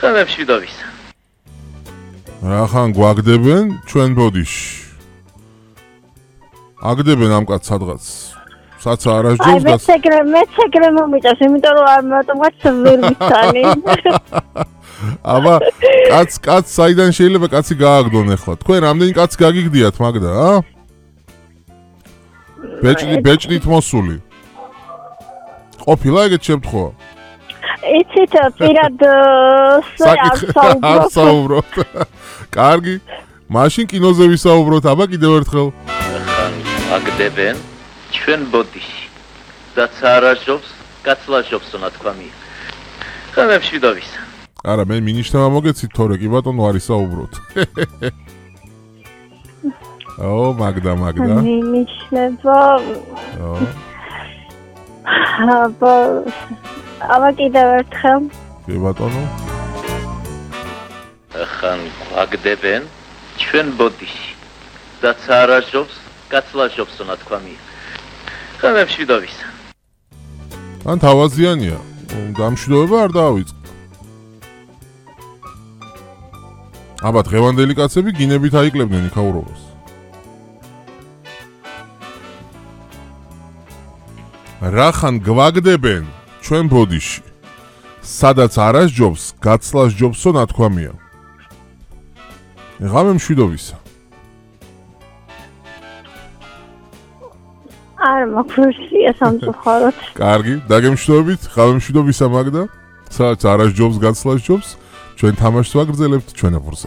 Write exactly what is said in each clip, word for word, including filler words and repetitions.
ხა მშვიდობის. რახან გვაგდებენ ჩვენ ბოდიში. აგდებენ ამ კაც სადღაც. საცა არასჯობს და აი მე მე შეგრე მომიწევს, იმიტომ რომ არ მარტომაც ვერ ვიცანი. აბა კაც კაც საიდან შეიძლება კაცი გააგდონ ახლა? თქვენ რამდენი კაცი გაგიგდიათ მაგდა, ა? ბეჭდი ბეჭდით მოსული. ყოფილა ეგეთ შემთხვევა? იცით პირად არ საუბრობ. კარგი. მაშინ კინოზე ვისაუბროთ, აბა კიდევ ერთხელ. აგდებენ ჩვენ ბოდიში. და წარაჟობს, კაცლაჟობსო ნათქვამი. ხა მშვიდობის. არა, მე მინიშნება მოგეცით თორე კი ბატონო არ ისაუბროთ. ო, მაგდა, მაგდა. მინიშნება. ო. აბა აბა კიდევ ერთხელ. კი ბატონო. ხან აგდებენ ჩვენ ბოდიში. და წარაჟობს, კაცლაჟობსო ნათქვამი. ხა მშვიდობის. ან თავაზიანია. დამშვიდობა არ დაავიწყო. აბა დღევანდელი კაცები გინებით აიკლებდნენ იქაურობას. რახან გვაგდებენ ჩვენ ბოდიში. სადაც არასჯობს, გაცლაჟობსო ნათქვამია. ღამე მშვიდობისა. არ მაქვს სამწუხაროდ. კარგი, დაგემშვიდობით, ღამე მშვიდობისა მაგდა. სადაც არასჯობს, გაცლაჟობს. ჩვენ თამაშს ვაგრძელებთ ჩვენ აფურზე.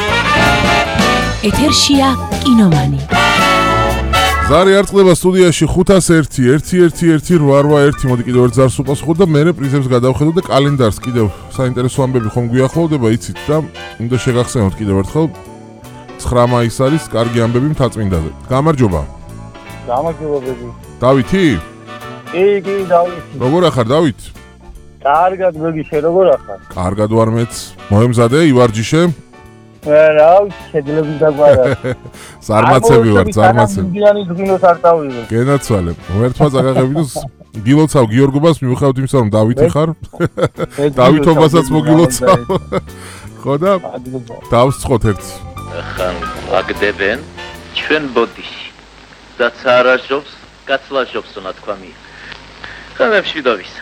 ეთერშია კინომანი. ზარი არწყდება სტუდიაში ხუთას ერთი ერთი ერთი ერთი რვა ერთი მოდი კიდევ ერთ ზარს უპასუხოთ და მერე პრიზებს გადავხედოთ და კალენდარს კიდევ საინტერესო ამბები ხომ გვიახლოვდება იცით და უნდა შეგახსენოთ კიდევ ერთხელ ცხრა მაისი არის კარგი ამბები მთაწმინდაზე. გამარჯობა. გამარჯობა ბები. დავითი? კი, კი, დავითი. როგორ ახარ დავით? კარგად ბები, შე როგორ ახარ? კარგად ვარ მეც. მოემზადე ივარჯიშე? რა, შედლები დაგვარა. ზარმაცები ვარ, ზარმაცები. მიდიანი ზღინოს არ დავიღე. გენაცვალე. ერთმა წაგაღებინოს გილოცავ გიორგობას მივხვდით იმის რომ დავითი ხარ. დავითობასაც მოგილოცავ. ხო და დავსწყოთ ერთი. ხან აგდებენ ჩვენ ბოდიში. და წარაჟობს, კაცლაჟობსო ნათქვამი. ხა მშვიდობის.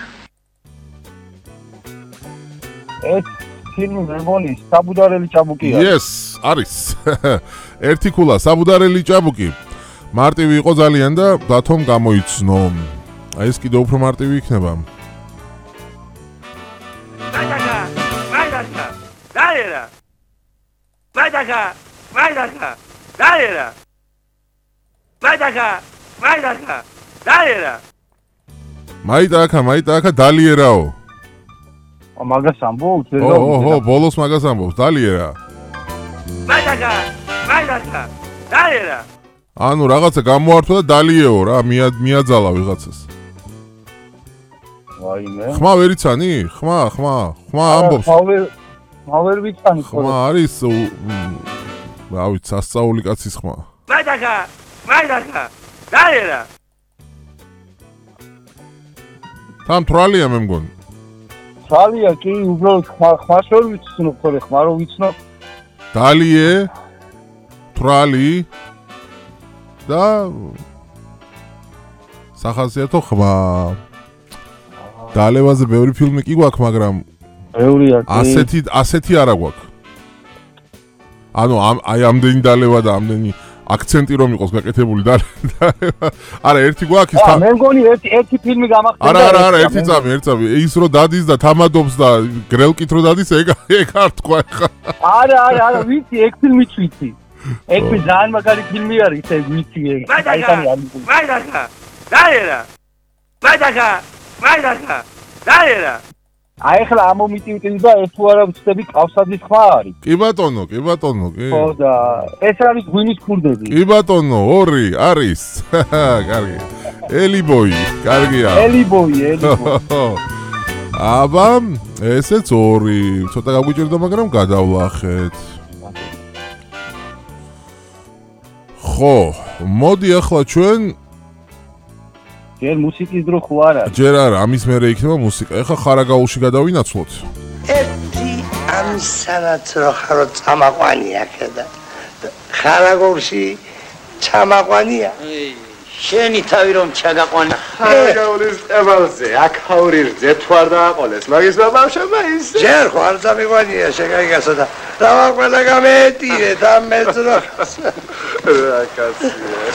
ეს ფილმი მეგონი საბუდარელი ჭაბუკია. Yes, არის. ერთი ქულა საბუდარელი ჭაბუკი. მარტივი იყო ძალიან და დათომ გამოიცნო. აი ეს კიდევ უფრო მარტივი იქნება. Vaya, vaya, dale. Vaya, vaya, dale. Vaya, vaya, dale. მაიტაკა, მაიტაკა დალიერაო. მაგას ამბობს ეს? ო, ო, ბოლოს მაგას ამბობს, დალიერა. Vaya, vaya, dale. ანუ რაღაცა გამოართვა და დალიეო რა, მია მიაძალა ვიღაცას. ვაიმე. ხმა ვერ იცანი? ხმა, ხმა, ხმა ამბობს. ხმა ვერ ხმა ვერ ვიცანი ხო? ხმა არის რა ვიცი, სასწაული კაცის ხმა. Vaya, vaya, dale. თან თრალია მე მგონი. თრალია კი, უბრალოდ ხმა ხმას ვერ ვიცნობ ხოლე, ხმა რო ვიცნობ. დალიე, თრალი და სახასიათო ხმა. დალევაზე ბევრი ფილმი კი გვაქვს, მაგრამ ბევრია კი. ასეთი ასეთი არა გვაქვს. ანუ აი ამდენი დალევა და ამდენი აქცენტი რომ იყოს გაკეთებული და არა ერთი გვაქვს ის ა მე მგონი ერთი ერთი ფილმი გამახსენდა. არა არა არა ერთი წამი ერთი წამი ის რო დადის და თამადობს და გრელკით რო დადის ეგ ეგ არ თქვა ხა. არა არა არა ვიცი ეგ ფილმი ვიცი. ეგ ძალიან მაგარი ფილმი არის ეს ვიცი ეგ. Vaya, vaya, dale. Vaya, vaya, dale. აი ახლა ამომიტივტივ და ეს თუ არა ვწდები კავსაძის ხმა არის. კი ბატონო, კი ბატონო, კი. ხო და ეს არის გვინის ქურდები. კი ბატონო, ორი არის. კარგი. ელიბოი, კარგია. ელიბოი, ელიბოი. აბა, ესეც ორი. ცოტა გაგვიჭირდა, მაგრამ გადავლახეთ. ხო, მოდი ახლა ჩვენ ჯერ მუსიკის დრო ხო არა? ჯერ არა, ამის მერე იქნება მუსიკა. ეხლა ხარაგაულში გადავინაცვლოთ. ერთი ან ამის სანაცვლო ხარო წამაყვანია ქედა. ხარაგორში ჩამაყვანია. შენი თავი რომ ჩაგაყვანა. ხარაგაულის ყებალზე, აქაურირზე თუ არ დააყოლეს, მაგის ბაბავშობა ის. ჯერ ხო არ წამიყვანია შეგაიგასო და დავაყოლა გამეტირე და მეძრო. რა კაცია.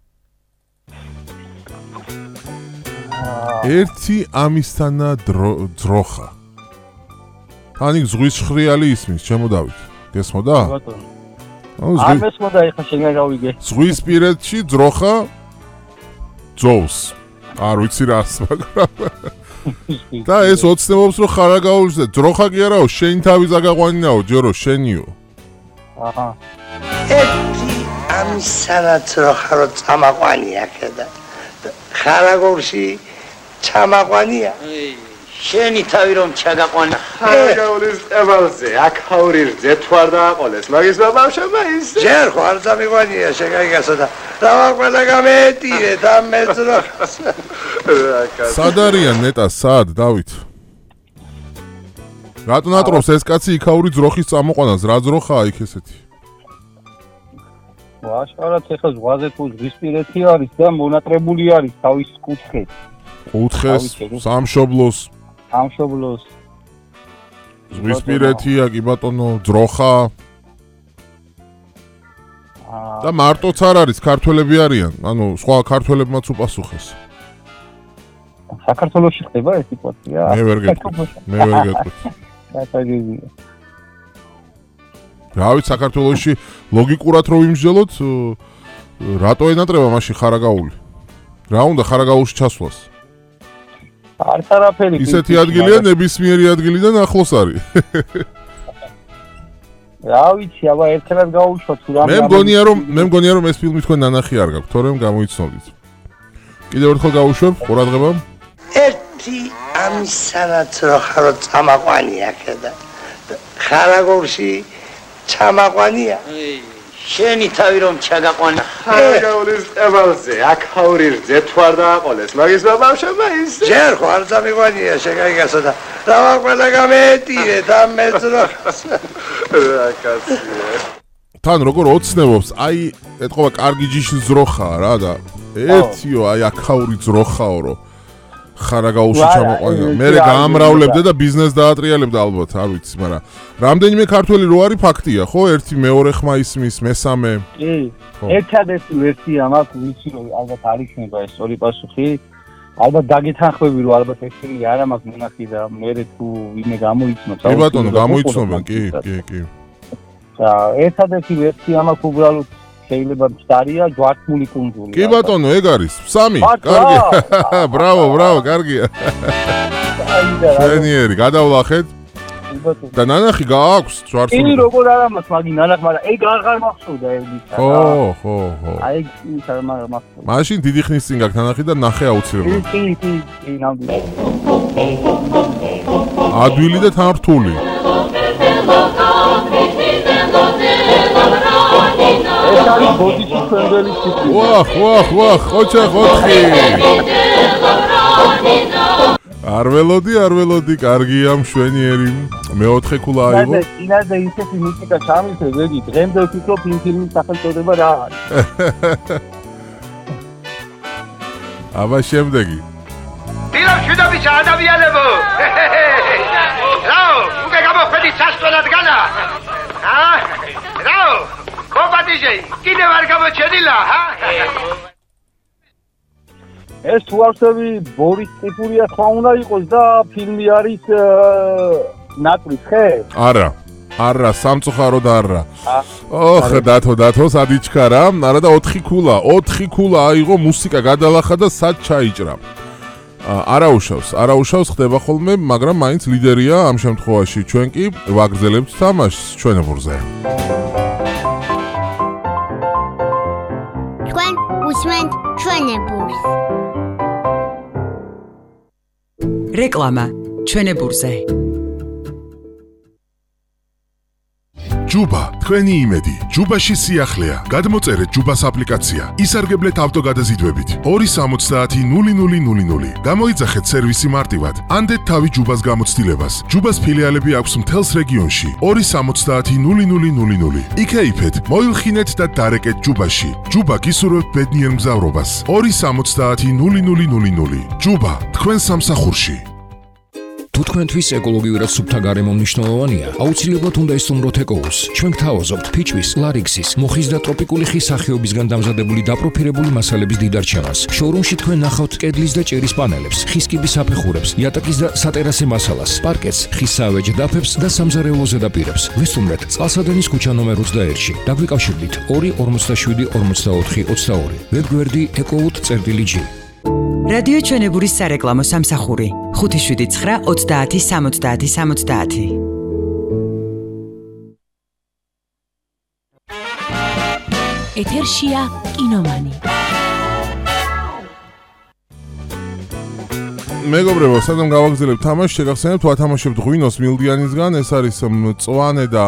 ერთი ამისთანა ძროხა. თან იქ ზღვის შხრიალი ისმის, ჩემო დავით. გესმოდა? არ მესმოდა ეხა შენ გავიგე. ზღვის პირეთში ძროხა ძოვს. არ ვიცი რას, მაგრამ და ეს ოცნებობს რომ ხარაგაულზე ძროხა კი არაო, შენ თავი ზაგაყვანინაო, ჯერო შენიო. აჰა. ერთი ამის სანაცვლო ხარო წამაყვანია ქედა. ხარაგორში ჩამაყვანია. შენი თავი რომ ჩაგაყვანა. ხარაგაულის ყებალზე, აქაურირზე თუ არ დააყოლეს, მაგის ბაბავშობა ის. ჯერ ხო არ წამიყვანია შეგაიგასო და დავაყოლა გამეტირე და მეძრო. რა კაცია. სად არიან ნეტა, სად დავით? რატო ნატრობს ეს კაცი იქაური ძროხის წამოყვანას, რა ძროხაა იქ ესეთი? ვაშკარად ეხა ზღვაზე თუ ზღვისპირეთი არის და მონატრებული არის თავის კუთხეს. კუთხეს, სამშობლოს. სამშობლოს. ზღვისპირეთია კი ბატონო, ძროხა. და მარტოც არ არის, ქართველები არიან. ანუ სხვა ქართველებმაც უპასუხეს. საქართველოში ხდება ეს სიტუაცია? მე ვერ გეტყვით. მე ვერ გეტყვით. გასაგებია. რავით საქართველოში ლოგიკურად რო ვიმსჯელოთ, რატო ენატრება მაშინ ხარაგაული? რა უნდა ხარაგაულში ჩასვლას? არც არაფერი. ისეთი ადგილია ნებისმიერი ადგილიდან ახლოს არის. რა ვიცი, აბა ერთხელაც გავუშვათ თუ რამე. მე მგონია რომ მე მგონია რომ ეს ფილმი თქვენ ნანახი არ გაქვთ, თორემ გამოიცნოდით. კიდევ ერთხელ გავუშვებ ყურადღება. ერთი ამის სანაცვლო ხარო წამაყვანია ქედა. ხარაგორში ჩამაყვანია. შენი თავი რომ ჩაგაყვანა. ხარაგაულის ყებალზე, აქაურირზე თუ არ დააყოლეს, მაგის ბაბავშობა ის. ჯერ ხო არ წამიყვანია შეგაიგასო და დავაყოლა გამეტირე და მეძრო. რა კაცია. თან როგორ ოცნებობს, აი ეთყობა კარგი ჯიშის ძროხაა რა და ერთიო აი აქაური ძროხაო რო ხარაგაულში ჩამოყვანია. მე გაამრავლებდა და ბიზნეს დაატრიალებდა ალბათ, არ ვიცი, მაგრამ რამდენიმე ქართველი რო არის ფაქტია, ხო? ერთი მეორე ხმა ისმის, მესამე. კი. ერთადერთი ვერსია მაქვს, ვიცი რომ ალბათ არ იქნება ეს სწორი პასუხი. ალბათ დაგეთანხმები რომ ალბათ ეს ფილმი არა მაქვს მონახი და მე თუ ვინმე გამოიცნობს. კი ბატონო, გამოიცნობენ, კი, კი, კი. და ერთადერთი ვერსია მაქვს უბრალოდ შეიძლება მცდარია ჯვართმული კუნძული. კი ბატონო, ეგ არის. სამი. კარგია. ბრავო, ბრავო, კარგია. შენიერი, გადავლახეთ. და ნანახი გააქვს ჯვართმული. კი, როგორ არა მაქვს მაგი ნანახი, მაგრამ ეგ აღარ მახსოვდა ეგ ის. ხო, ხო, ხო. აი ის არ მახსოვდა. მაშინ დიდი ხნის წინ გაქვს ნანახი და ნახე აუცილებლად. კი, კი, კი, ნამდვილად. ადვილი და თანრთული. ეს არის ბოდიში ჩვენდელი ციკლი. ვახ, ვახ, ვახ, ხოჩა ხოთხი. არ ველოდი, არ ველოდი, კარგია, მშვენიერი. მეოთხე ქულა აიღო. ინაზე ისეთი მუსიკა ჩამისე, ვეგი, დღემდე ვფიქრობ იმ ფილმის სახელწოდება რა არის. აბა შემდეგი. დილა შედაბიცა ადამიანებო. რაო, უკვე გამოხედით სასწორად განა? ა? რაო? კოპატიჟეი, კიდევ არ გამოჩენილა, ჰა? ეს თუ არსები ბორის ტიპურია სხვა უნდა იყოს და ფილმი არის ნაკრის ხე? არა. არა, სამწუხაროდ არა. ოხ, დათო, დათო, სადიჩქარა, არა და ოთხი ქულა, ოთხი ქულა აიღო, მუსიკა გადალახა და სად ჩაიჭრა. არაუშავს, არაუშავს ხდება ხოლმე, მაგრამ მაინც ლიდერია ამ შემთხვევაში. ჩვენ კი ვაგრძელებთ თამაშს ჩვენებურზე. თქვენ უსმენთ ჩვენებურს. რეკლამა ჩვენებურზე. ჯუბა, თქვენი იმედი. ჯუბაში სიახლეა. გადმოწერეთ ჯუბას აპლიკაცია. ისარგებლეთ ავტოგადაზიდვებით. ორი სამოცდაათი ნული ნული ნული ნული. გამოიძახეთ სერვისი მარტივად. ანდეთ თავი ჯუბას გამოცდილებას. ჯუბას ფილიალები აქვს მთელს რეგიონში. ორი სამოცდაათი ნული ნული ნული ნული. იქეიფეთ, მოილხინეთ და დარეკეთ ჯუბაში. ჯუბა გისურვებთ ბედნიერ მგზავრობას. ორი სამოცდაათი ნული ნული ნული ნული. ჯუბა, თქვენ სამსახურში. თუ თქვენთვის ეკოლოგიურად სუფთა გარემო მნიშვნელოვანია, აუცილებლად უნდა ისწავლოთ ეკოუს. ჩვენ გთავაზობთ ფიჩვის, ლარიქსის, მოხის და ტროპიკული ხის სახეობისგან დამზადებული დაპროფილებული მასალების დიდარჩევას. შოურუმში თქვენ ნახავთ კედლის და ჭერის პანელებს, ხის კიბის საფეხურებს, იატაკის და სატერასე მასალას, პარკეტს, ხის სავეჯ დაფებს და სამზარეულო ზედაპირებს. ვესტუმრეთ წყალსადენის ქუჩა ნომერ ოცდაერთში. დაგვიკავშირდით ორი ორმოცდაშვიდი ორმოცდაოთხი ოცდაორი. ვებგვერდი ეკოუთ.წერტილი.ჯი. რადიო ჩვენებურის სარეკლამო სამსახური ხუთი შვიდი ცხრა ოცდაათი სამოცდაათი სამოცდაათი. ეთერშია კინომანი. მეგობრებო, სანამ გავაგზავნებთ თამაში, შეგახსენებთ ვათამაშებთ ღვინოს მილდიანისგან, ეს არის მწვანე და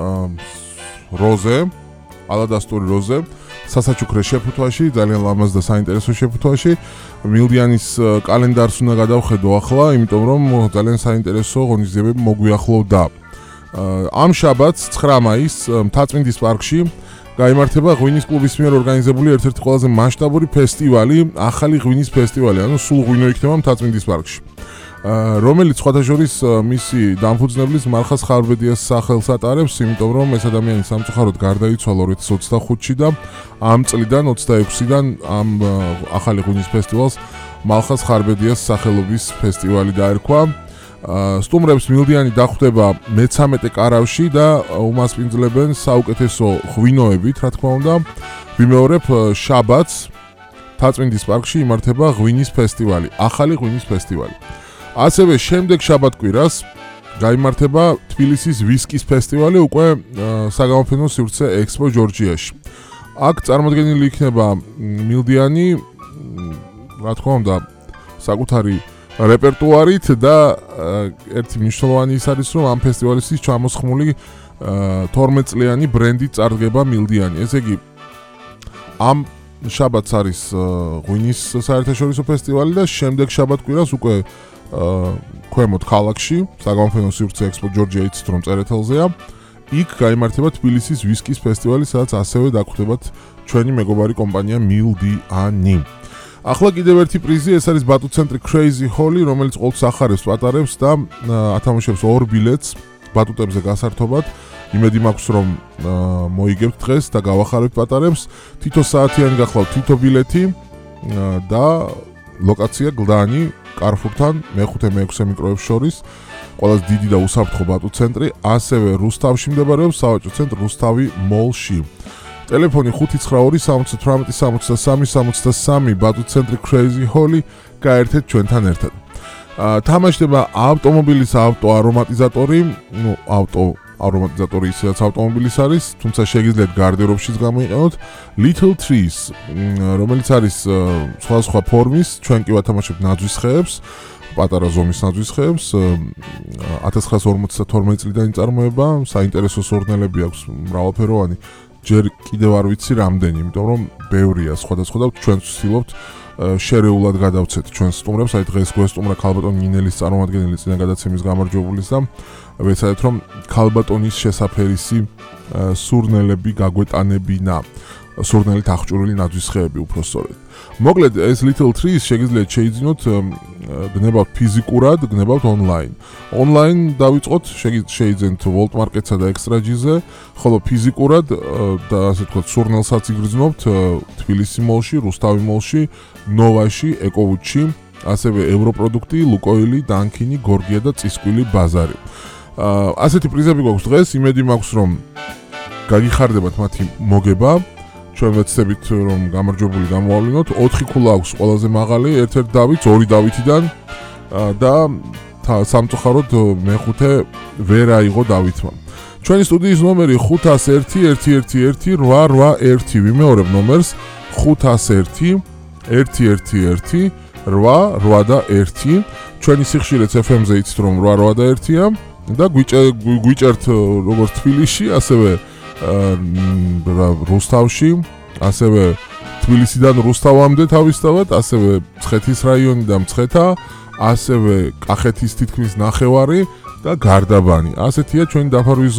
როზე, ალადასტური როზე. სასაჩუქრე შეფუთვაში, ძალიან ლამაზ და საინტერესო შეფუთვაში. მილდიანის კალენდარს უნდა გადავხედო ახლა, იმიტომ რომ ძალიან საინტერესო ღონისძიებები მოგვიახლოვდა. ამ შაბათს ცხრა მაისს მთაწმინდის პარკში გაიმართება ღვინის კლუბის მიერ ორგანიზებული ერთ-ერთი ყველაზე მასშტაბური ფესტივალი, ახალი ღვინის ფესტივალი, ანუ სულ ღვინო იქნება მთაწმინდის პარკში. რომელიც სხვათა შორის მისი დამფუძნებლის მარხას ხარბედიას სახელს ატარებს, იმიტომ რომ ეს ადამიანი სამწუხაროდ გარდაიცვალა ორი ათას ოცდახუთში და ამ წლიდან ოცდაექვსიდან ამ ახალი ღვინის ფესტივალს მალხას ხარბედიას სახელობის ფესტივალი დაერქვა. სტუმრებს მილდიანი დახვდება მეცამეტე კარავში და უმასპინძლებენ საუკეთესო ღვინოებით, რა თქმა უნდა. ვიმეორებ, შაბათს მთაწმინდის პარკში იმართება ღვინის ფესტივალი, ახალი ღვინის ფესტივალი. ასევე შემდეგ შაბათკვირას გაიმართება თბილისის ვისკის ფესტივალი უკვე საგამოფენო სივრცე ექსპო ჯორჯიაში. აქ წარმოდგენილი იქნება მილდიანი, რა თქმა უნდა, საკუთარი რეპერტუარით და ერთი მნიშვნელოვანი ის არის, რომ ამ ფესტივალისთვის ჩამოსხმული თორმეტ წლიანი ბრენდით წარდგება მილდიანი. ესე იგი, ამ შაბათს არის ღვინის საერთაშორისო ფესტივალი და შემდეგ შაბათკვირას უკვე ქვემოთ ქალაქში, საგამოფენო სივრცე ექსპო ჯორჯია იცით რომ წერეთელზეა. იქ გაიმართება თბილისის ვისკის ფესტივალი, სადაც ასევე დაგვხვდებათ ჩვენი მეგობარი კომპანია მილდიანი. ახლა კიდევ ერთი პრიზი, ეს არის ბატუ ცენტრი Crazy Holly, რომელიც ყოველთვის ახარებს პატარებს და ათამაშებს ორ ბილეთს ბატუტებზე გასართობად. იმედი მაქვს რომ მოიგებთ დღეს და გავახარებთ პატარებს. თითო საათიანი გახლავთ თითო ბილეთი და ლოკაცია გლდანი კარფურთან მეხუთე მეექვსე მიკროებს შორის. ყველაზე დიდი და უსაფრთხო ბატუ ცენტრი, ასევე რუსთავში მდებარეობს სავაჭრო ცენტრ რუსთავი მოლში. ტელეფონი ხუთი ცხრა ორი სამოცდათვრამეტი სამოცდასამი სამოცდასამი ბატუ ცენტრი Crazy Holly, გაერთეთ ჩვენთან ერთად. თამაშდება ავტომობილის ავტო არომატიზატორი, ну, ავტო არომატიზატორი ისაც ავტომობილის არის, თუმცა შეგიძლიათ გარდერობშიც გამოიყენოთ Little Trees, რომელიც არის სხვადასხვა ფორმის, ჩვენ კი ვათამაშებთ ნაძვის ხეებს, პატარა ზომის ნაძვის ხეებს, ათას ცხრაასი ორმოცდათორმეტი წლიდან იწარმოება, საინტერესო სურნელები აქვს მრავალფეროვანი, ჯერ კიდევ არ ვიცი რამდენი, იმიტომ რომ ბევრია სხვადასხვა და ჩვენ ვცდილობთ შერეულად გადავცეთ ჩვენს სტუმრებს, აი დღეს გვესტუმრა ქალბატონ ნინელის წარმომადგენელი წინა გადაცემის გამარჯვებულის და ვეცადეთ რომ ქალბატონის შესაფერისი სურნელები გაგვეტანებინა, სურნელით აღჭურვილი ნაძვის ხეები უпростоრედ. მოკლედ ეს Little Trees შეგიძლიათ შეიძინოთ, გნებავთ ფიზიკურად, გნებავთ ონლაინ. ონლაინ დავიწყოთ, შეიძენთ Volt Market-სა და Extra-G-ზე, ხოლო ფიზიკურად და ასე ვთქვათ, სურნელსაც იგრძნობთ თბილისი მოლში, რუსთავი მოლში, ნოვაში, ეკოვუჩში, ასევე ევროპროდუქტი, ლუკოილი, დანქინი, გორგია და წისკვილი ბაზარი. ასეთი პრიზები გვაქვს დღეს, იმედი მაქვს რომ გაგიხარდებათ მათი მოგება. ჩვენ ვეცდებით რომ გამარჯვებული გამოავლინოთ. ოთხი ქულა აქვს ყველაზე მაღალი, ერთ-ერთ დავით, ორი დავითიდან და სამწუხაროდ მეხუთე ვერ აიღო დავითმა. ჩვენი სტუდიის ნომერი ხუთას ერთი ერთი ერთი ერთი რვა რვა ერთი. ვიმეორებ ნომერს ხუთას ერთი ერთი ერთი ერთი რვა რვა და ერთი. ჩვენი სიხშირეც ეფ ემ-ზე იცით რომ რვა რვა და ერთია. და გვიჭერთ როგორც თბილისში, ასევე რუსთავში, ასევე თბილისიდან რუსთავამდე თავისთავად, ასევე მცხეთის რაიონი და მცხეთა, ასევე კახეთის თითქმის ნახევარი და გარდაბანი. ასეთია ჩვენი დაფარვის